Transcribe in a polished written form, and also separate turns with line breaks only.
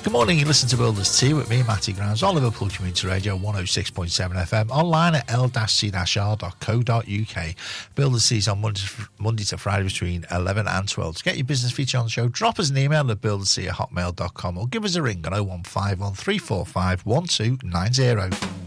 Good morning, you listen to Builders Tea with me, Matty Grounds, on Liverpool Community Radio 106.7 FM, online at l-c-r.co.uk. Builders Tea is on Monday to Friday between 11 and 12. To get your business feature on the show, drop us an email at builderstea@hotmail.com or give us a ring on 0151 345 1290.